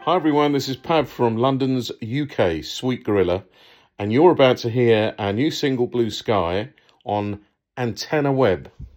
Hi everyone, this is Pav from London's UK Sweet Gorilla, and you're about to hear our new single Blue Sky on Antenna Web.